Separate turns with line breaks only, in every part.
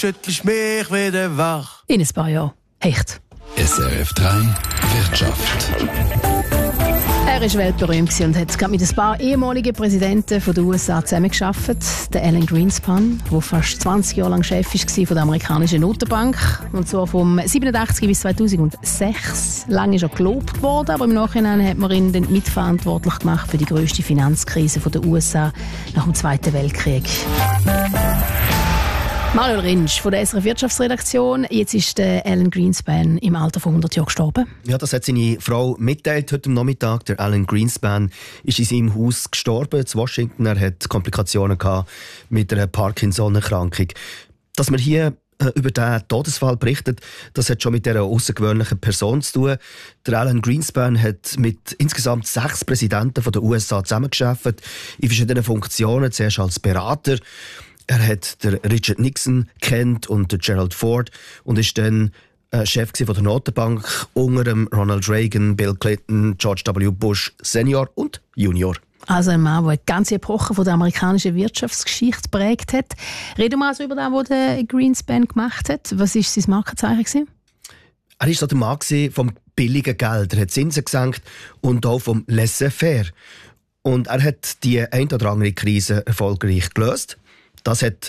schüttelst mich wieder wach.
In ein paar Jahren. Echt.
SRF 3 Wirtschaft.
Er war weltberühmt und hat gerade mit ein paar ehemaligen Präsidenten der USA zusammengearbeitet. Der Alan Greenspan, der fast 20 Jahre lang Chef war von der amerikanischen Notenbank. Und zwar vom 1987 bis 2006. Lange ist er gelobt worden, aber im Nachhinein hat man ihn dann mitverantwortlich gemacht für die grösste Finanzkrise der USA nach dem Zweiten Weltkrieg. Manuel Rintsch von der SRF Wirtschaftsredaktion. Jetzt ist der Alan Greenspan im Alter von 100 Jahren gestorben.
Ja, das hat seine Frau mitteilt heute am Nachmittag. Der Alan Greenspan ist in seinem Haus gestorben in Washington. Er hat Komplikationen gehabt mit einer Parkinson-Erkrankung. Dass man hier über diesen Todesfall berichtet, das hat schon mit dieser außergewöhnlichen Person zu tun. Der Alan Greenspan hat mit insgesamt 6 Präsidenten der USA zusammengearbeitet, in verschiedenen Funktionen, zuerst als Berater. Er hat den Richard Nixon kennt und den Gerald Ford und ist dann Chef von der Notenbank unter dem Ronald Reagan, Bill Clinton, George W. Bush Senior und Junior.
Also ein Mann, der eine ganze Epoche von der amerikanischen Wirtschaftsgeschichte geprägt hat. Reden wir also über das, was der Greenspan gemacht hat. Was war sein Markenzeichen?
Er war so der Mann vom billigen Geld. Er hat Zinsen gesenkt und auch vom Laissez-faire. Und er hat die ein oder andere Krise erfolgreich gelöst. Das hat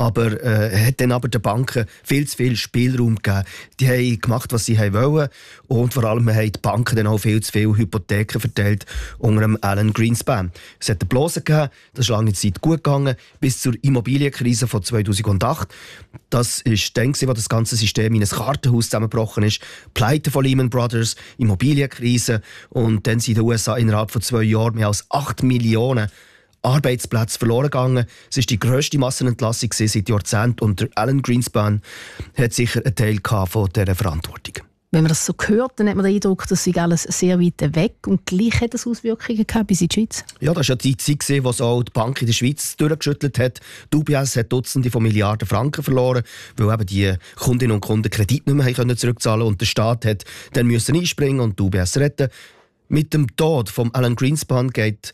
dann aber den Banken viel zu viel Spielraum gegeben. Die haben gemacht, was sie wollten. Und vor allem haben die Banken dann auch viel zu viele Hypotheken verteilt unter dem Alan Greenspan. Es hat eine Blase gegeben, das ist lange Zeit gut gegangen, bis zur Immobilienkrise von 2008. Das war dann, wo das ganze System in ein Kartenhaus zusammengebrochen ist. Pleite von Lehman Brothers, Immobilienkrise. Und dann sind in den USA innerhalb von 2 Jahren mehr als 8 Millionen Arbeitsplätze verloren gegangen. Es war die grösste Massenentlassung seit Jahrzehnten und der Alan Greenspan hat sicher einen Teil von dieser Verantwortung.
Wenn man das so hört, dann hat man den Eindruck, dass sich alles sehr weit weg und gleich hat es Auswirkungen gehabt bis in die Schweiz. Ja,
das war ja die Zeit, wo es auch die Bank in der Schweiz durchgeschüttelt hat. Die UBS hat Dutzende von Milliarden Franken verloren, weil eben die Kundinnen und Kunden Kredit nicht mehr zurückzahlen konnten und der Staat hat dann einspringen und die UBS retten. Mit dem Tod von Alan Greenspan geht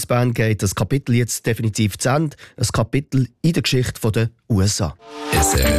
das Kapitel jetzt definitiv zu Ende. Ein Kapitel in der Geschichte der USA.
SRF